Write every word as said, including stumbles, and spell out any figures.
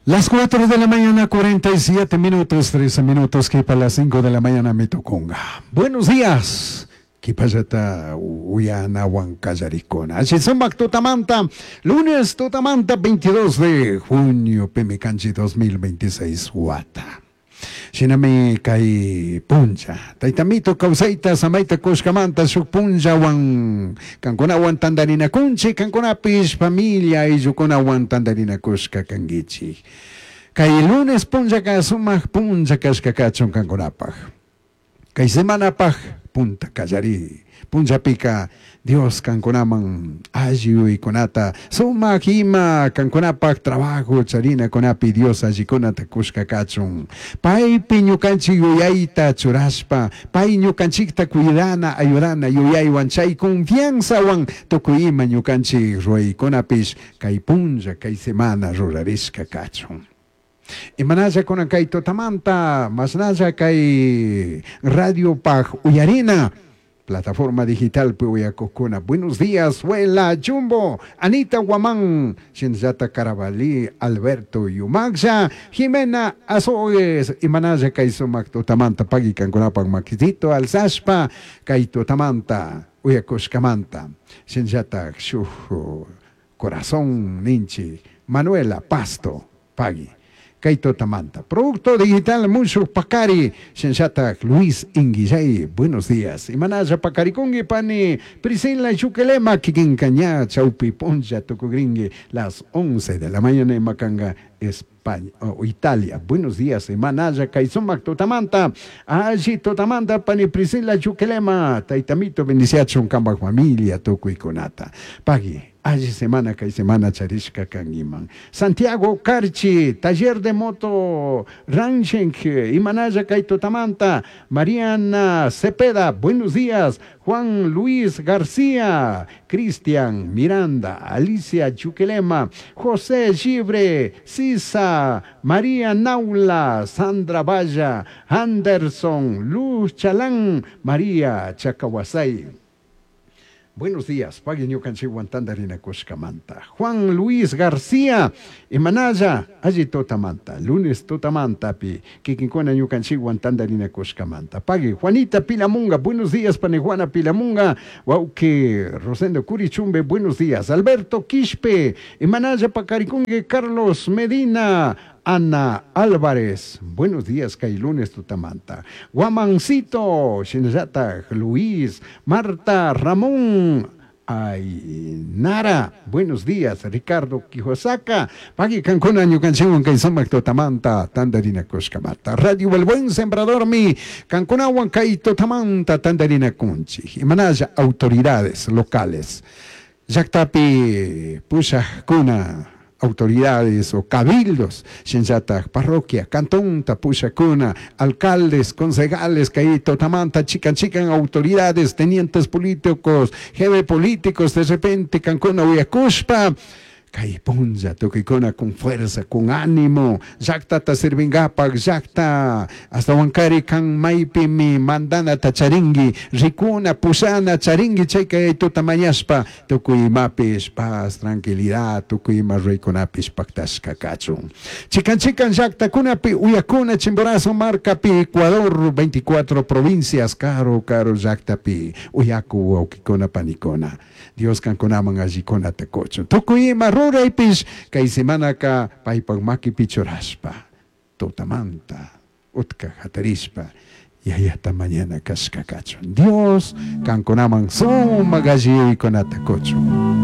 Las cuatro de la mañana, cuarenta y siete minutos, trece minutos, que para las cinco de la mañana me toconga. Buenos días. Que pasa uyana huancayaricona. Así son Totamanta, lunes Totamanta, veintidós de junio, Pemicanchi dos mil veintiséis, Huata. Shinami kai punja. Taitamito causaita samaita kushkamanta shuk punja wan kankuna wan tandarina kunchi kankuna pish familia y yukuna wan tandarina kushka kangichi. Kai lunes punja ka sumak punja kashka kachon kankunapaj. Kai semana paj punta kajari. Punja pika Dios kankunaman ayu y konata suma hima kankunapak trabajo charina konapi Dios aji konata kushka kachun pai piñukanchi yuyaita churaspa pai ñukanchikta cuidana ayudana yuyay wanchay confianza wan tokuima ñukanchi ruay konapish kai punja kai semana rurariska kachun. Imanaya konan kai Totamanta masnaya kai radio paj uyarina plataforma digital Pueyacocona. Buenos días, Huela Jumbo, Anita Guamán, Shinzata Carabalí, Alberto Yumaxa, Jimena Azogues, Imanaya Kaisomac Totamanta, Pagui Canconapag Maquisito, Alzaspa, Kaito Tamanta, Uyacoscamanta, Shinzata Xujo, Corazón Ninchi, Manuela Pasto, Pagui. Kaito Tamanta. Producto digital Mucho Pacari, Sensata Luis Inguillay, buenos días. Imanaya Pacaricongi Pani, Priscila Chuquelema, Kikincañá, Chaupi Poncha, Tocogringue, las once de la mañana en Macanga, España, o oh, Italia. Buenos días, Imanaya Kaisomac Totamanta, Allí Totamanta, Pani Priscila Chuquelema, Taitamito Bendiciacho, Camba Familia, Toco y Conata. Pagui. Allí semana que semana charishka kangiman. Santiago Carchi, taller de moto Rancheng, Imanaya Kaito Tamanta, Mariana Cepeda, buenos días. Juan Luis García, Cristian Miranda, Alicia Chuquelema, José Gibre, Sisa, María Naula, Sandra Valla, Anderson, Luz Chalán, María Chacahuasay. Buenos días, Pagueño Canchihuantandarina Coscamanta. Juan Luis García, Imanaya, allí Totamanta. Lunes Totamanta, pi, Kikinkona Ñucanchihuantandarina Coscamanta. Pague, Juanita Pilamunga, buenos días, Panejuana Pilamunga. Guauque, Rosendo Curichumbe, buenos días. Alberto Quispe, Imanaya Pacaricungue, Carlos Medina. Ana Álvarez, buenos días, Cailunes Totamanta. Guamancito, Shinzata, Luis, Marta, Ramón, Aynara, buenos días, Ricardo Quijosaca, Pagui Cancona, Ñucanchihuan, Caizomac Totamanta, Tandarina Coscamata, Radio El Buen Sembrador, mi, Canconahuan, Cai Totamanta, Tandarina Conchi, Imanaya, autoridades locales, Yactapi, Pusha, Cuna, autoridades o cabildos, Shinzata, parroquia, cantón, Tapushacuna, alcaldes, concejales, Caí Totamanta, chican, chican, autoridades, tenientes políticos, jefe políticos, de repente, Cancona, Huyacushpa, Caí Ponja, Toquicona con fuerza, con ánimo, Jacta Taservingapa, Jacta, hasta Huancari, Can Maipi, mi Mandana, Tacharingi, Ricuna, Pusana, Charingi, Checa, Totamayaspa, Tocuimapis, paz, tranquilidad, Tocuima, Reiconapis, Pactasca, Cachun. Chican, chican, Jacta, Cunapi, Uyacuna, Chimborazo, Marcapi, Ecuador, veinticuatro provincias, caro, caro, Jacta Pi, Uyacu, Okicona, Panicona. Dios Canconaman, allí con Atacocho. Tocuima, Ruraipis, Kai semana ka, Paipagmaki Pichoraspa, Totamanta, Utka, Jatarispa, y ahí hasta mañana, Cascacacho. Dios Canconaman, son magaji con Atacocho.